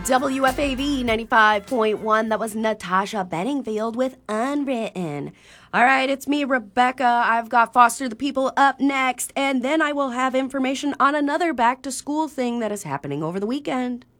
WFAV 95.1. That was Natasha Bedingfield with Unwritten. All right, it's me, Rebecca. I've got Foster the People up next, and then I will have information on another back-to-school thing that is happening over the weekend.